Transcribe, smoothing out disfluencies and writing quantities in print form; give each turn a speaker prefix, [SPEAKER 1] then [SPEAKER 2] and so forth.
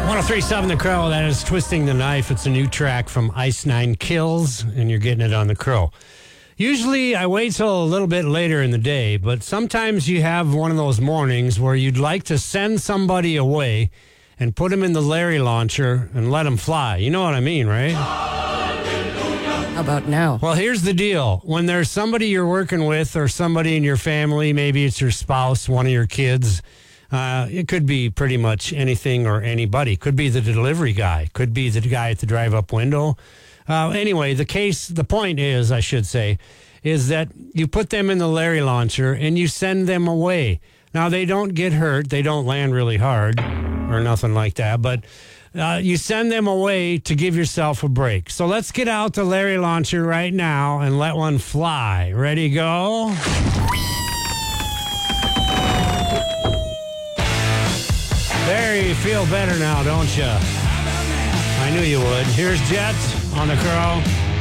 [SPEAKER 1] 1037 The Crow, that is Twisting the Knife. It's a new track from Ice Nine Kills, and you're getting it on The Crow. Usually I wait till a little bit later in the day, but sometimes you have one of those mornings where you'd like to send somebody away and put them in the Larry launcher and let them fly. You know what I mean, right?
[SPEAKER 2] How about now?
[SPEAKER 1] Well, here's the deal. When there's somebody you're working with or somebody in your family, maybe it's your spouse, one of your kids, it could be pretty much anything or anybody. Could be the delivery guy. Could be the guy at the drive-up window. Anyway, the point is, I should say, is that you put them in the Larry launcher and you send them away. Now, they don't get hurt. They don't land really hard or nothing like that. But you send them away to give yourself a break. So let's get out the Larry launcher right now and let one fly. Ready, go? There, you feel better now, don't you? I knew you would. Here's Jet on The Crow.